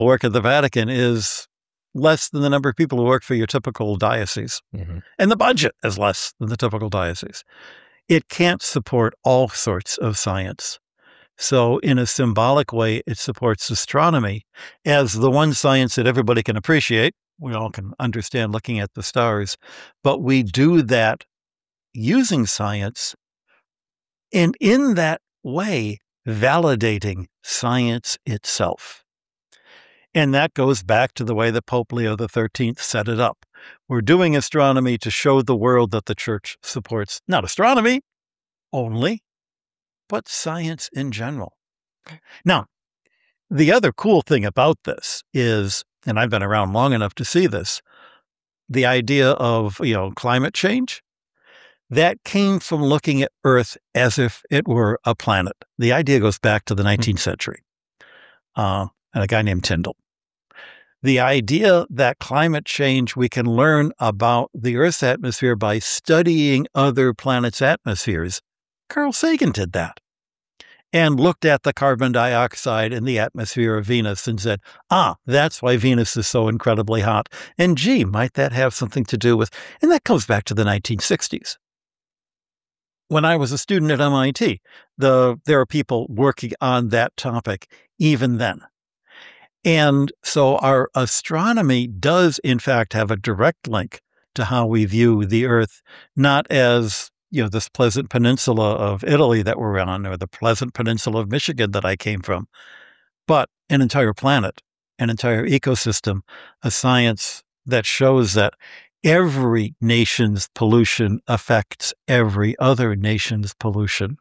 work at the Vatican is less than the number of people who work for your typical diocese. Mm-hmm. And the budget is less than the typical diocese. It can't support all sorts of science. So in a symbolic way, it supports astronomy as the one science that everybody can appreciate. We all can understand looking at the stars, but we do that using science, and in that way, validating science itself. And that goes back to the way that Pope Leo XIII set it up. We're doing astronomy to show the world that the church supports not astronomy only, but science in general. Now, the other cool thing about this is, and I've been around long enough to see this, the idea of, climate change, that came from looking at Earth as if it were a planet. The idea goes back to the 19th century, and a guy named Tyndall. The idea that climate change, we can learn about the Earth's atmosphere by studying other planets' atmospheres. Carl Sagan did that and looked at the carbon dioxide in the atmosphere of Venus and said, that's why Venus is so incredibly hot. And gee, might that have something to do with, and that comes back to the 1960s. When I was a student at MIT, there are people working on that topic even then. And so our astronomy does, in fact, have a direct link to how we view the Earth, not as, this pleasant peninsula of Italy that we're on, or the pleasant peninsula of Michigan that I came from, but an entire planet, an entire ecosystem, a science that shows that every nation's pollution affects every other nation's pollution.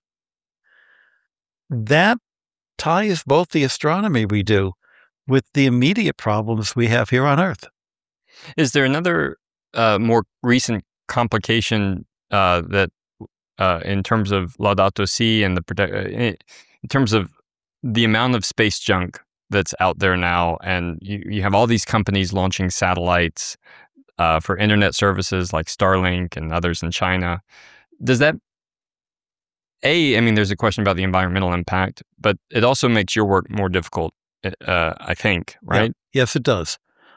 That ties both the astronomy we do with the immediate problems we have here on Earth. Is there another more recent complication that in terms of Laudato Si and in terms of the amount of space junk that's out there now, and you have all these companies launching satellites for internet services like Starlink and others in China. Does that, there's a question about the environmental impact, but it also makes your work more difficult, I think, right? Yeah. Yes, it does.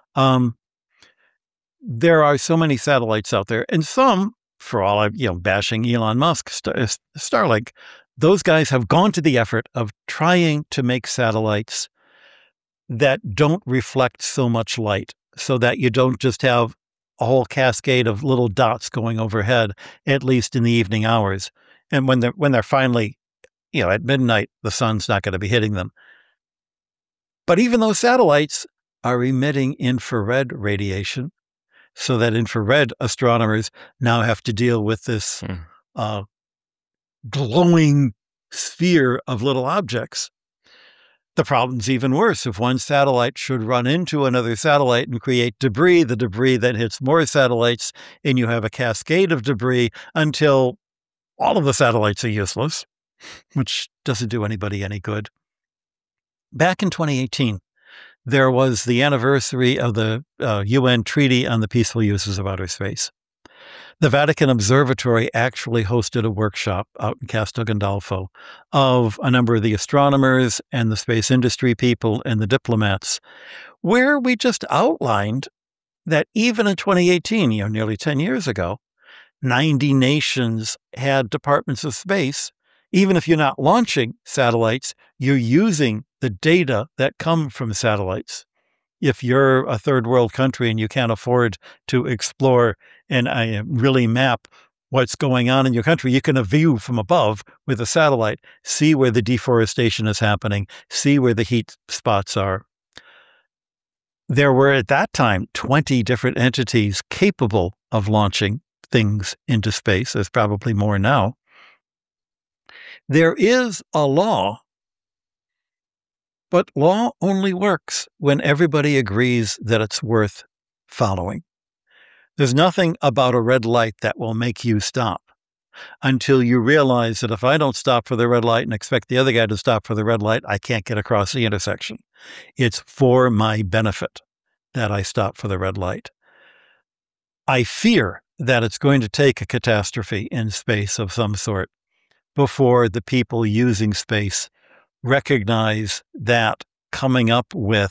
There are so many satellites out there, and some, for all I'm, bashing Elon Musk, Starlink, those guys have gone to the effort of trying to make satellites that don't reflect so much light, so that you don't just have a whole cascade of little dots going overhead, at least in the evening hours. And when they're finally, at midnight, the sun's not going to be hitting them. But even those satellites are emitting infrared radiation, so that infrared astronomers now have to deal with this glowing sphere of little objects. The problem's even worse. If one satellite should run into another satellite and create debris, the debris then hits more satellites, and you have a cascade of debris until all of the satellites are useless, which doesn't do anybody any good. Back in 2018, there was the anniversary of the UN Treaty on the Peaceful Uses of Outer Space. The Vatican Observatory actually hosted a workshop out in Castel Gandolfo of a number of the astronomers and the space industry people and the diplomats, where we just outlined that even in 2018, nearly 10 years ago, 90 nations had departments of space. Even if you're not launching satellites, you're using the data that come from satellites. If you're a third world country and you can't afford to explore and really map what's going on in your country, you can view from above with a satellite, see where the deforestation is happening, see where the heat spots are. There were at that time 20 different entities capable of launching things into space. There's probably more now. There is a law, but law only works when everybody agrees that it's worth following. There's nothing about a red light that will make you stop until you realize that if I don't stop for the red light and expect the other guy to stop for the red light, I can't get across the intersection. It's for my benefit that I stop for the red light. I fear that it's going to take a catastrophe in space of some sort before the people using space recognize that coming up with